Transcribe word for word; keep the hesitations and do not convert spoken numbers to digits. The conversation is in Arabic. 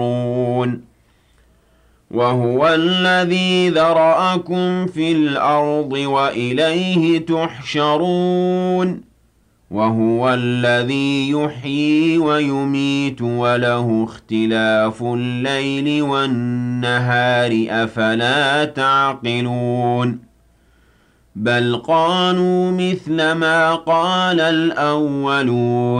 وهو الذي ذرأكم في الأرض وإليه تحشرون وهو الذي يحيي ويميت وله اختلاف الليل والنهار أفلا تعقلون بل قالوا مثل ما قال الأولون